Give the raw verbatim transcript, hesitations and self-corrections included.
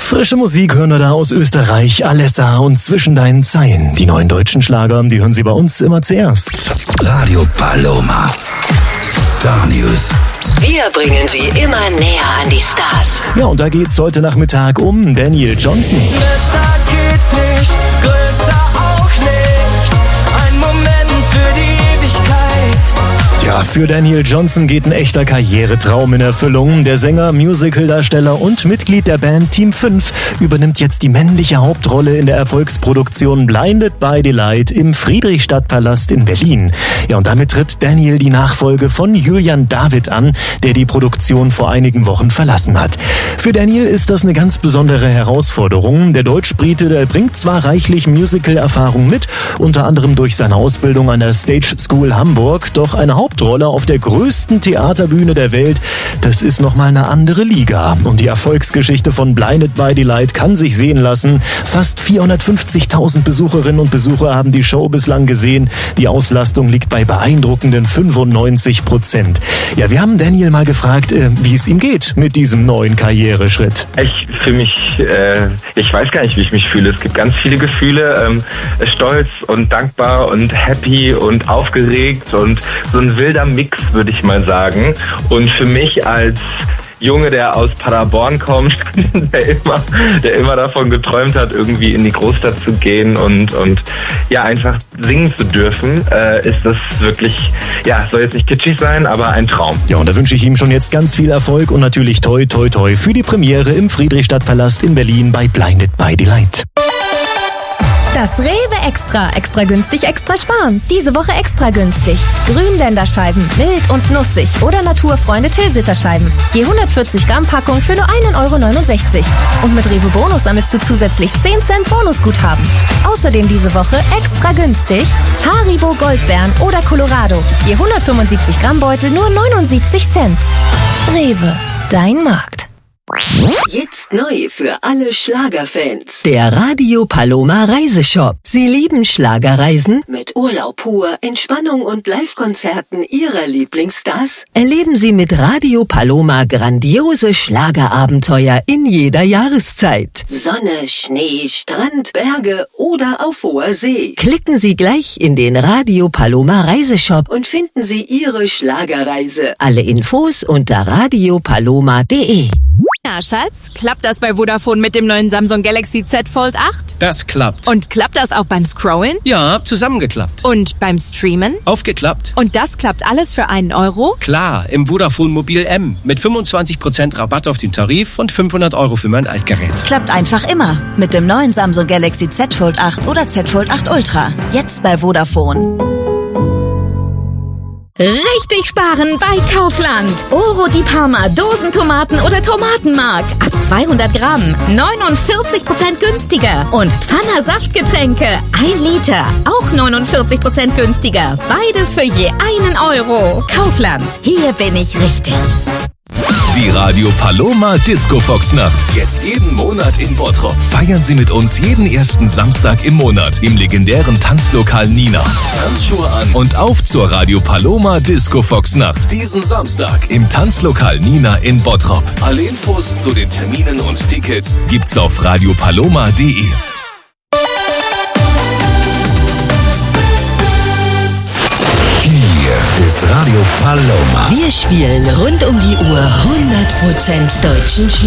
Frische Musik hören wir da aus Österreich, Alessa und Zwischen deinen Zeilen. Die neuen deutschen Schlager, die hören Sie bei uns immer zuerst. Radio Paloma. Star News. Wir bringen Sie immer näher an die Stars. Ja, und da geht's heute Nachmittag um Daniel Johnston. Größer geht nicht, größer auch nicht. Ein Moment für die Ewigkeit. Ja, für Daniel Johnston geht ein echter Karrieretraum in Erfüllung. Der Sänger, Musicaldarsteller und Mitglied der Band Team fünf übernimmt jetzt die männliche Hauptrolle in der Erfolgsproduktion Blinded by Delight im Friedrichstadtpalast in Berlin. Ja, und damit tritt Daniel die Nachfolge von Julian David an, der die Produktion vor einigen Wochen verlassen hat. Für Daniel ist das eine ganz besondere Herausforderung. Der Deutsch-Brite, der bringt zwar reichlich Musical-Erfahrung mit, unter anderem durch seine Ausbildung an der Stage School Hamburg, doch eine Hauptrolle auf der größten Theaterbühne der Welt, das ist nochmal eine andere Liga. Und die Erfolgsgeschichte von Blinded by Delight kann sich sehen lassen. Fast vierhundertfünfzigtausend Besucherinnen und Besucher haben die Show bislang gesehen. Die Auslastung liegt bei beeindruckenden fünfundneunzig Prozent. Ja, wir haben Daniel mal gefragt, wie es ihm geht mit diesem neuen Karriereschritt. Ich fühle mich, äh, ich weiß gar nicht, wie ich mich fühle. Es gibt ganz viele Gefühle, ähm, stolz und dankbar und happy und aufgeregt und so ein wilder Mix, würde ich mal sagen. Und für mich als Junge, der aus Paderborn kommt, der immer, der immer davon geträumt hat, irgendwie in die Großstadt zu gehen und, und ja, einfach singen zu dürfen, äh, ist das wirklich, ja, soll jetzt nicht kitschig sein, aber ein Traum. Ja, und da wünsche ich ihm schon jetzt ganz viel Erfolg und natürlich toi toi toi für die Premiere im Friedrichstadtpalast in Berlin bei Blinded by Delight. Das Rewe Extra. Extra günstig, extra sparen. Diese Woche extra günstig. Grünländerscheiben, mild und nussig oder Naturfreunde Tilsiter-Scheiben. Je hundertvierzig Gramm Packung für nur ein Euro neunundsechzig. Und mit Rewe Bonus sammelst du zusätzlich zehn Cent Bonusguthaben. Außerdem diese Woche extra günstig Haribo Goldbeeren oder Colorado. Je hundertfünfundsiebzig Gramm Beutel nur neunundsiebzig Cent. Rewe, dein Markt. Jetzt neu für alle Schlagerfans. Der Radio Paloma Reiseshop. Sie lieben Schlagerreisen? Mit Urlaub pur, Entspannung und Live-Konzerten Ihrer Lieblingsstars? Erleben Sie mit Radio Paloma grandiose Schlagerabenteuer in jeder Jahreszeit. Sonne, Schnee, Strand, Berge oder auf hoher See. Klicken Sie gleich in den Radio Paloma Reiseshop und finden Sie Ihre Schlagerreise. Alle Infos unter radio paloma punkt de. Na, Schatz, klappt das bei Vodafone mit dem neuen Samsung Galaxy Z Fold acht? Das klappt. Und klappt das auch beim Scrollen? Ja, zusammengeklappt. Und beim Streamen? Aufgeklappt. Und das klappt alles für einen Euro? Klar, im Vodafone Mobil M mit fünfundzwanzig Prozent Rabatt auf den Tarif und fünfhundert Euro für mein Altgerät. Klappt einfach immer mit dem neuen Samsung Galaxy Z Fold acht oder Z Fold acht Ultra. Jetzt bei Vodafone. Richtig sparen bei Kaufland. Oro di Parma, Dosentomaten oder Tomatenmark. Ab zweihundert Gramm, neunundvierzig Prozent günstiger. Und Pfanner Saftgetränke, ein Liter, auch neunundvierzig Prozent günstiger. Beides für je einen Euro. Kaufland, hier bin ich richtig. Die Radio Paloma Disco Fox Nacht. Jetzt jeden Monat in Bottrop. Feiern Sie mit uns jeden ersten Samstag im Monat im legendären Tanzlokal Nina. Tanzschuhe an und auf zur Radio Paloma Disco Fox Nacht. Diesen Samstag im Tanzlokal Nina in Bottrop. Alle Infos zu den Terminen und Tickets gibt's auf radio paloma punkt de. Ist Radio Paloma. Wir spielen rund um die Uhr hundert Prozent deutschen Schlager.